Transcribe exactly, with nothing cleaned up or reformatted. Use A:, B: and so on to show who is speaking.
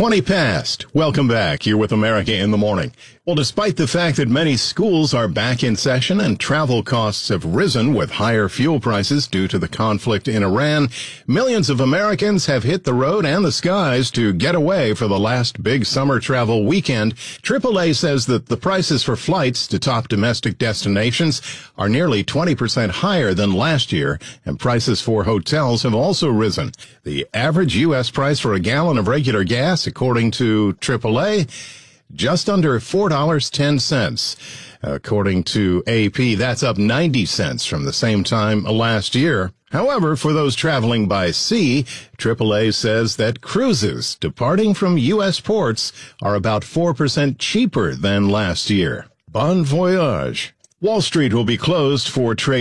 A: twenty past. Welcome back. You're with America in the Morning. Well, despite the fact that many schools are back in session and travel costs have risen with higher fuel prices due to the conflict in Iran, millions of Americans have hit the road and the skies to get away for the last big summer travel weekend. triple A says that the prices for flights to top domestic destinations are nearly twenty percent higher than last year, and prices for hotels have also risen. The average U S price for a gallon of regular gas, according to triple A, just under four dollars and ten cents. According to A P, that's up ninety cents from the same time last year. However, for those traveling by sea, triple A says that cruises departing from U S ports are about four percent cheaper than last year. Bon voyage. Wall Street will be closed for trade